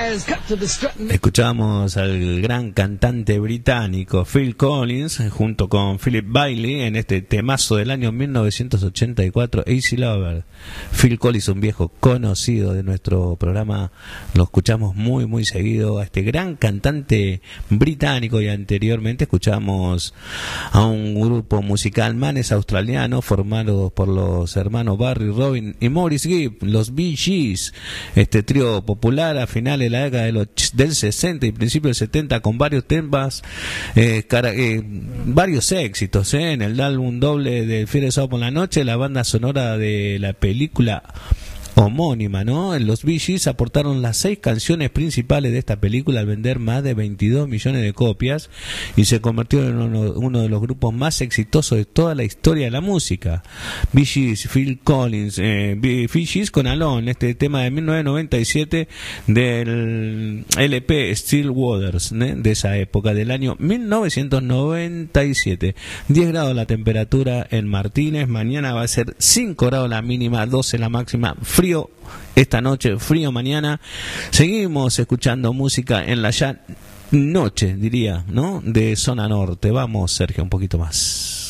Escuchamos al gran cantante británico Phil Collins junto con Philip Bailey en este temazo del año 1984, Easy Lover. Phil Collins, un viejo conocido de nuestro programa, lo escuchamos muy muy seguido a este gran cantante británico, y anteriormente escuchamos a un grupo musical manes australiano formado por los hermanos Barry, Robin y Maurice Gibb, los Bee Gees, este trío popular a finales de la década del 60 y principios del 70, con varios temas, varios éxitos en el álbum doble de Fiebre Sábado por la Noche, la banda sonora de la película homónima, ¿no? Los Bee Gees aportaron las 6 canciones principales de esta película al vender más de 22 millones de copias y se convirtió en uno de los grupos más exitosos de toda la historia de la música. Bee Gees, Phil Collins, Bee Gees con Alone, este tema de 1997 del LP Still Waters, de esa época, del año 1997. 10 grados la temperatura en Martínez, mañana va a ser 5 grados la mínima, 12 la máxima, frío esta noche, frío mañana. Seguimos escuchando música en la ya noche, diría, ¿no? De zona norte. Vamos, Sergio, un poquito más.